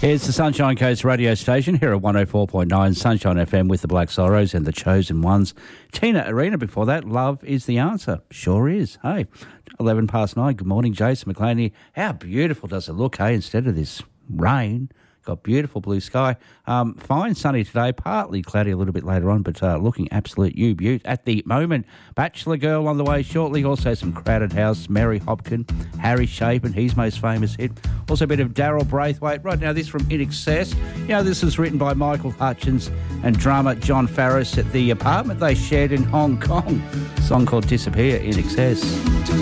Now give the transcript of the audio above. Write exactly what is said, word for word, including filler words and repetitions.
It's the Sunshine Coast radio station here at one oh four point nine Sunshine F M with the Black Sorrows and the Chosen Ones. Tina Arena before that, Love is the Answer. Sure is. Hey, eleven past nine. Good morning, Jason McLean. How beautiful does it look, hey, instead of this rain? Got beautiful blue sky. Um, fine sunny today, partly cloudy a little bit later on, but uh, looking absolute you beaut at the moment. Bachelor Girl on the way shortly. Also some Crowded House, Mary Hopkin, Harry Chapin, his most famous hit. Also a bit of Daryl Braithwaite. Right now this from In Excess. You know, this was written by Michael Hutchins and drummer John Farris at the apartment they shared in Hong Kong. A song called Disappear, In Excess.